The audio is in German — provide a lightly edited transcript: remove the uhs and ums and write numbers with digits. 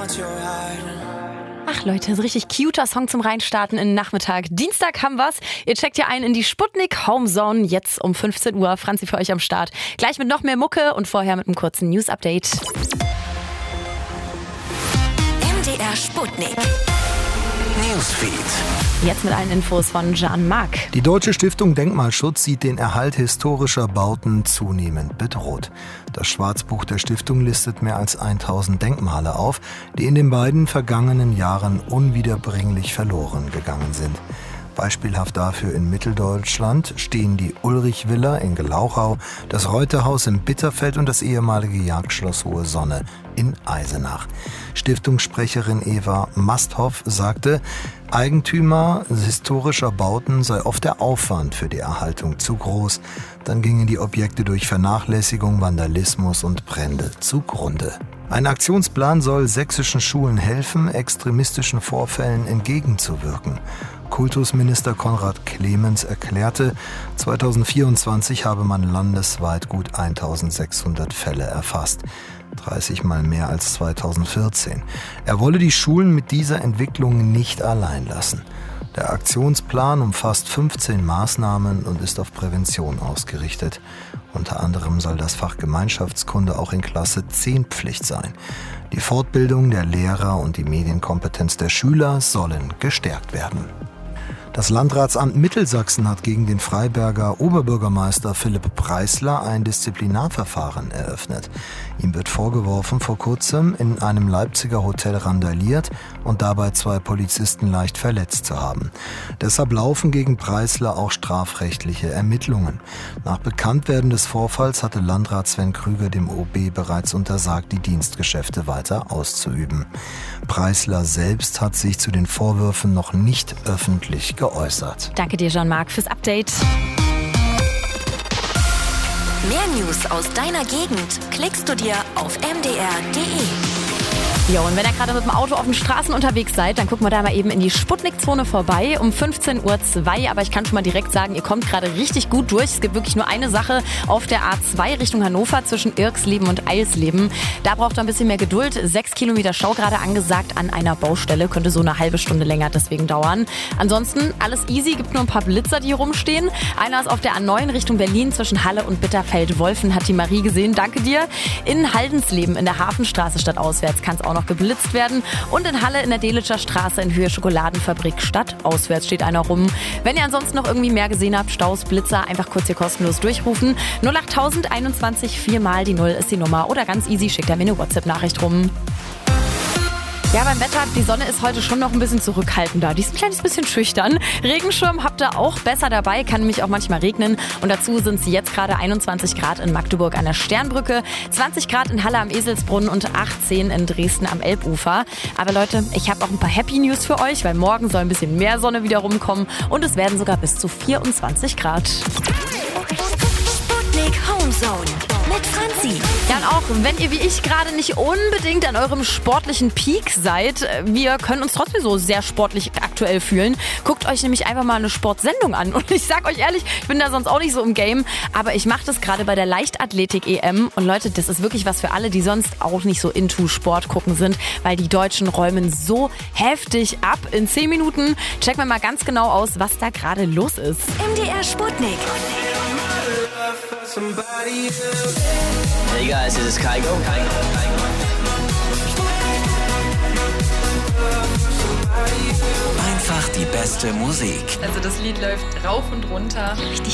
Ach Leute, so richtig cuter Song zum Reinstarten in den Nachmittag. Dienstag haben wir's. Ihr checkt hier ein in die Sputnik Homezone. Jetzt um 15 Uhr. Franzi für euch am Start. Gleich mit noch mehr Mucke und vorher mit einem kurzen News-Update. MDR Sputnik Newsfeed. Jetzt mit allen Infos von Jean-Marc. Die Deutsche Stiftung Denkmalschutz sieht den Erhalt historischer Bauten zunehmend bedroht. Das Schwarzbuch der Stiftung listet mehr als 1000 Denkmale auf, die in den beiden vergangenen Jahren unwiederbringlich verloren gegangen sind. Beispielhaft dafür in Mitteldeutschland stehen die Ulrich-Villa in Glauchau, das Reuterhaus in Bitterfeld und das ehemalige Jagdschloss Hohe Sonne in Eisenach. Stiftungssprecherin Eva Masthoff sagte, Eigentümer historischer Bauten sei oft der Aufwand für die Erhaltung zu groß. Dann gingen die Objekte durch Vernachlässigung, Vandalismus und Brände zugrunde. Ein Aktionsplan soll sächsischen Schulen helfen, extremistischen Vorfällen entgegenzuwirken. Kultusminister Konrad Clemens erklärte, 2024 habe man landesweit gut 1600 Fälle erfasst. 30 Mal mehr als 2014. Er wolle die Schulen mit dieser Entwicklung nicht allein lassen. Der Aktionsplan umfasst 15 Maßnahmen und ist auf Prävention ausgerichtet. Unter anderem soll das Fach Gemeinschaftskunde auch in Klasse 10 Pflicht sein. Die Fortbildung der Lehrer und die Medienkompetenz der Schüler sollen gestärkt werden. Das Landratsamt Mittelsachsen hat gegen den Freiberger Oberbürgermeister Philipp Preisler ein Disziplinarverfahren eröffnet. Ihm wird vorgeworfen, vor kurzem in einem Leipziger Hotel randaliert und dabei 2 Polizisten leicht verletzt zu haben. Deshalb laufen gegen Preisler auch strafrechtliche Ermittlungen. Nach Bekanntwerden des Vorfalls hatte Landrat Sven Krüger dem OB bereits untersagt, die Dienstgeschäfte weiter auszuüben. Preisler selbst hat sich zu den Vorwürfen noch nicht öffentlich geäußert. Danke dir, Jean-Marc, fürs Update. Mehr News aus deiner Gegend klickst du dir auf mdr.de. Ja, und wenn ihr gerade mit dem Auto auf den Straßen unterwegs seid, dann gucken wir da mal eben in die Sputnik-Zone vorbei um 15:02 Uhr. Aber ich kann schon mal direkt sagen, ihr kommt gerade richtig gut durch. Es gibt wirklich nur eine Sache auf der A2 Richtung Hannover zwischen Irksleben und Eilsleben. Da braucht ihr ein bisschen mehr Geduld. 6 Kilometer Stau gerade angesagt an einer Baustelle. Könnte so eine halbe Stunde länger deswegen dauern. Ansonsten alles easy, gibt nur ein paar Blitzer, die hier rumstehen. Einer ist auf der A9 Richtung Berlin zwischen Halle und Bitterfeld-Wolfen. Hat die Marie gesehen. Danke dir. In Haldensleben in der Hafenstraße stadtauswärts kann es auch noch geblitzt werden. Und in Halle in der Delitscher Straße in Höhe Schokoladenfabrik stadtauswärts steht einer rum. Wenn ihr ansonsten noch irgendwie mehr gesehen habt, Staus, Blitzer, einfach kurz hier kostenlos durchrufen. 08021 4 mal die 0 ist die Nummer. Oder ganz easy, schickt ihr mir eine WhatsApp-Nachricht rum. Ja, beim Wetter, die Sonne ist heute schon noch ein bisschen zurückhaltender. Die ist ein kleines bisschen schüchtern. Regenschirm habt ihr auch besser dabei, kann nämlich auch manchmal regnen. Und dazu sind es jetzt gerade 21 Grad in Magdeburg an der Sternbrücke, 20 Grad in Halle am Eselsbrunn und 18 in Dresden am Elbufer. Aber Leute, ich habe auch ein paar Happy News für euch, weil morgen soll ein bisschen mehr Sonne wieder rumkommen und es werden sogar bis zu 24 Grad. Sputnik Homezone mit Franzi. Ja, und auch wenn ihr wie ich gerade nicht unbedingt an eurem sportlichen Peak seid, wir können uns trotzdem so sehr sportlich aktuell fühlen. Guckt euch nämlich einfach mal eine Sportsendung an. Und ich sag euch ehrlich, ich bin da sonst auch nicht so im Game, aber ich mache das gerade bei der Leichtathletik-EM. Und Leute, das ist wirklich was für alle, die sonst auch nicht so into Sport gucken sind, weil die Deutschen räumen so heftig ab. In 10 Minuten checken wir mal ganz genau aus, was da gerade los ist. MDR Sputnik. Hey guys, this is Kygo. Einfach die beste Musik. Also das Lied läuft rauf und runter. Richtig